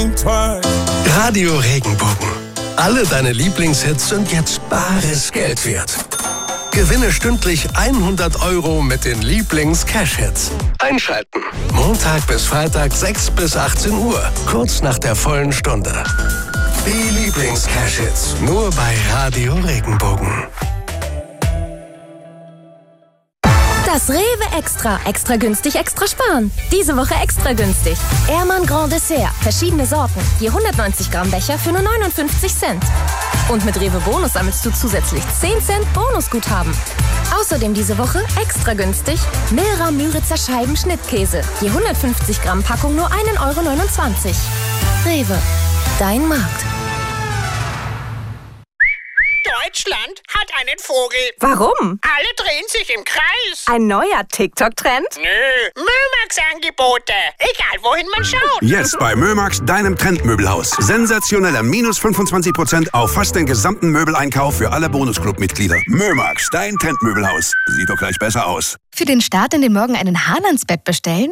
think twice. Radio Regenbogen. Alle deine Lieblingshits sind jetzt bares Geld wert. Gewinne stündlich 100 € mit den Lieblings-Cash-Hits. Einschalten. Montag bis Freitag 6 bis 18 Uhr. Kurz nach der vollen Stunde. Die Lieblings-Cash-Hits. Nur bei Radio Regenbogen. Das Rewe Extra. Extra günstig, extra sparen. Diese Woche extra günstig. Ehrmann Grand Dessert. Verschiedene Sorten. Je 190 Gramm Becher für nur 59 Cent. Und mit Rewe Bonus sammelst du zusätzlich 10 Cent Bonusguthaben. Außerdem diese Woche extra günstig Milra Müritzer Scheiben Schnittkäse. Je 150 Gramm Packung nur 1,29 €. Rewe. Dein Markt. Deutschland hat einen Vogel. Warum? Alle drehen sich im Kreis. Ein neuer TikTok-Trend? Nö, Mömax-Angebote. Egal, wohin man schaut. Jetzt bei Mömax, deinem Trendmöbelhaus. Sensationeller -25% auf fast den gesamten Möbeleinkauf für alle Bonusclub-Mitglieder. Mömax, dein Trendmöbelhaus. Sieht doch gleich besser aus. Für den Start in den Morgen einen Hahn ans Bett bestellen?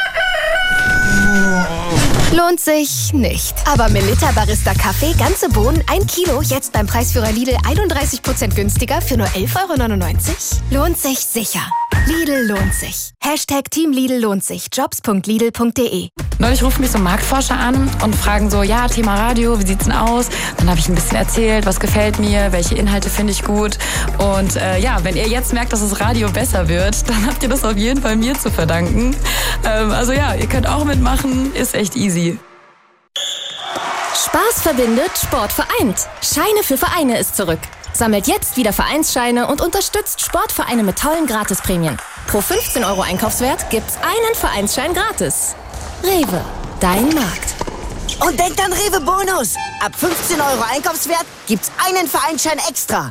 Lohnt sich nicht. Aber Melitta Barista Kaffee, ganze Bohnen, 1 Kilo, jetzt beim Preisführer Lidl 31% günstiger für nur 11,99 €? Lohnt sich sicher. Lidl lohnt sich. Team Lidl lohnt sich. Jobs.lidl.de. Neulich rufen mich so Marktforscher an und fragen so, ja, Thema Radio, wie sieht's denn aus? Dann habe ich ein bisschen erzählt, was gefällt mir, welche Inhalte finde ich gut. Und wenn ihr jetzt merkt, dass das Radio besser wird, dann habt ihr das auf jeden Fall mir zu verdanken. Ihr könnt auch mitmachen, ist echt easy. Spaß verbindet, Sport vereint. Scheine für Vereine ist zurück. Sammelt jetzt wieder Vereinsscheine und unterstützt Sportvereine mit tollen Gratisprämien. Pro 15 € Einkaufswert gibt's einen Vereinsschein gratis. Rewe, dein Markt. Und denkt an Rewe Bonus. Ab 15 € Einkaufswert gibt's einen Vereinsschein extra.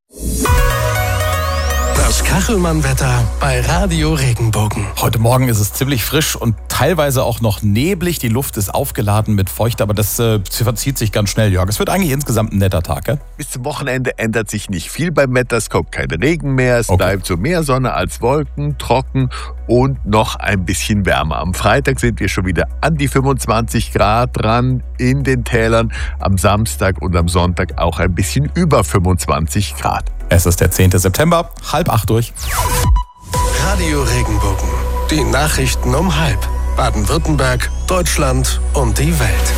Das Kachelmann-Wetter bei Radio Regenbogen. Heute Morgen ist es ziemlich frisch und teilweise auch noch neblig. Die Luft ist aufgeladen mit Feuchte, aber das verzieht sich ganz schnell, Jörg. Es wird eigentlich insgesamt ein netter Tag, gell? Bis zum Wochenende ändert sich nicht viel beim Wetter. Es kommt kein Regen mehr. Es bleibt so mehr Sonne als Wolken, trocken und noch ein bisschen wärmer. Am Freitag sind wir schon wieder an die 25 Grad dran in den Tälern. Am Samstag und am Sonntag auch ein bisschen über 25 Grad. Es ist der 10. September, 7:30 durch. Radio Regenbogen. Die Nachrichten um 12:30. Baden-Württemberg, Deutschland und die Welt.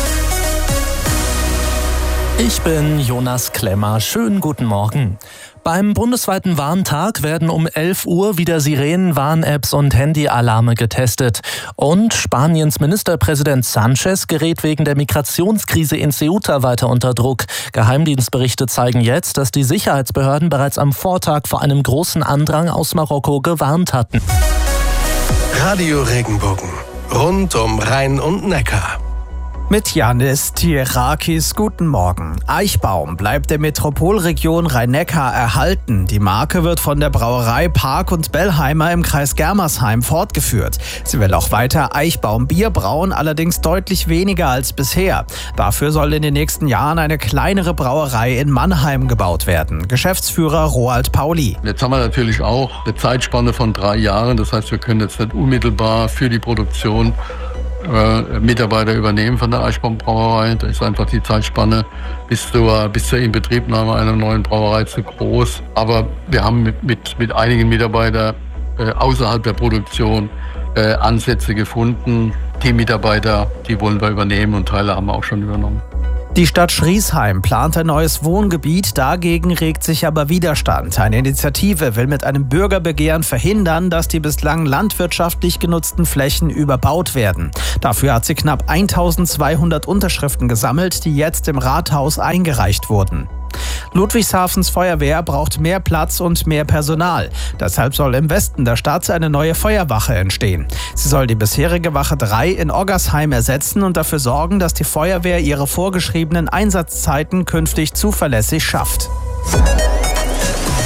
Ich bin Jonas Klemmer. Schönen guten Morgen. Beim bundesweiten Warntag werden um 11 Uhr wieder Sirenen, Warn-Apps und Handyalarme getestet. Und Spaniens Ministerpräsident Sánchez gerät wegen der Migrationskrise in Ceuta weiter unter Druck. Geheimdienstberichte zeigen jetzt, dass die Sicherheitsbehörden bereits am Vortag vor einem großen Andrang aus Marokko gewarnt hatten. Radio Regenbogen. Rund um Rhein und Neckar. Mit Janis Tierakis, guten Morgen. Eichbaum bleibt der Metropolregion Rhein-Neckar erhalten. Die Marke wird von der Brauerei Park und Bellheimer im Kreis Germersheim fortgeführt. Sie will auch weiter Eichbaum-Bier brauen, allerdings deutlich weniger als bisher. Dafür soll in den nächsten Jahren eine kleinere Brauerei in Mannheim gebaut werden. Geschäftsführer Roald Pauli. Jetzt haben wir natürlich auch eine Zeitspanne von 3 Jahren. Das heißt, wir können jetzt nicht unmittelbar für die Produktion Mitarbeiter übernehmen von der Eichbaum Brauerei. Da ist einfach die Zeitspanne bis zur Inbetriebnahme einer neuen Brauerei zu groß. Aber wir haben mit einigen Mitarbeitern außerhalb der Produktion Ansätze gefunden. Die Mitarbeiter, die wollen wir übernehmen und Teile haben wir auch schon übernommen. Die Stadt Schriesheim plant ein neues Wohngebiet, dagegen regt sich aber Widerstand. Eine Initiative will mit einem Bürgerbegehren verhindern, dass die bislang landwirtschaftlich genutzten Flächen überbaut werden. Dafür hat sie knapp 1200 Unterschriften gesammelt, die jetzt im Rathaus eingereicht wurden. Ludwigshafens Feuerwehr braucht mehr Platz und mehr Personal. Deshalb soll im Westen der Stadt eine neue Feuerwache entstehen. Sie soll die bisherige Wache 3 in Oggersheim ersetzen und dafür sorgen, dass die Feuerwehr ihre vorgeschriebenen Einsatzzeiten künftig zuverlässig schafft. Der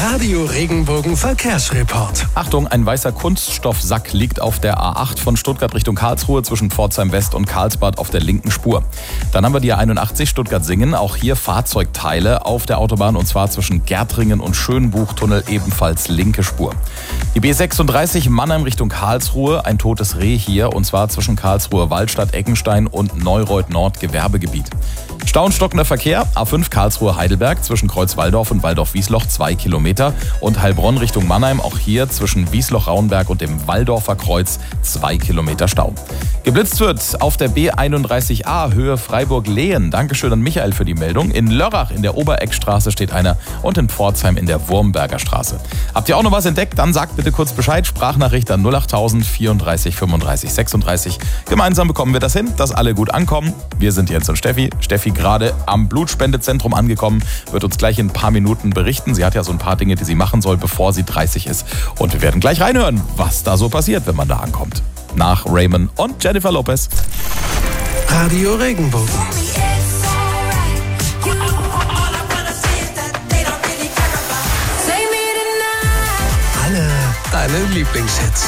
Radio Regenbogen Verkehrsreport. Achtung, ein weißer Kunststoffsack liegt auf der A8 von Stuttgart Richtung Karlsruhe zwischen Pforzheim West und Karlsbad auf der linken Spur. Dann haben wir die A81 Stuttgart-Singen, auch hier Fahrzeugteile auf der Autobahn und zwar zwischen Gärtringen und Schönbuchtunnel, ebenfalls linke Spur. Die B36 Mannheim Richtung Karlsruhe, ein totes Reh hier und zwar zwischen Karlsruhe Waldstadt, Eckenstein und Neureuth Nord Gewerbegebiet. Stau und stockender Verkehr, A5 Karlsruhe-Heidelberg zwischen Kreuz-Walldorf und Walldorf-Wiesloch 2 Kilometer und Heilbronn Richtung Mannheim, auch hier zwischen Wiesloch-Rauenberg und dem Walldorfer Kreuz 2 Kilometer Stau. Geblitzt wird auf der B31a Höhe Freiburg-Lehen. Dankeschön an Michael für die Meldung. In Lörrach in der Obereckstraße steht einer und in Pforzheim in der Wurmberger Straße. Habt ihr auch noch was entdeckt? Dann sagt bitte kurz Bescheid. Sprachnachricht an 08000 34 35 36. Gemeinsam bekommen wir das hin, dass alle gut ankommen. Wir sind Jens und Steffi. Steffi gerade am Blutspendezentrum angekommen, wird uns gleich in ein paar Minuten berichten. Sie hat ja so ein paar Dinge, die sie machen soll, bevor sie 30 ist. Und wir werden gleich reinhören, was da so passiert, wenn man da ankommt. Nach Raymond und Jennifer Lopez. Radio Regenbogen. Alle deine Lieblingshits.